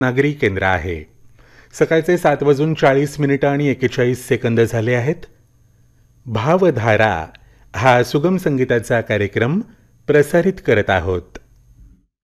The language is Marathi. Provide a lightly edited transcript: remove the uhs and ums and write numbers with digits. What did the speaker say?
नागरी केंद्र आहे. सकाळचे 7:40 आणि 41 सेकंद झाले आहेत. भावधारा हा सुगम संगीताचा कार्यक्रम प्रसारित करत आहोत.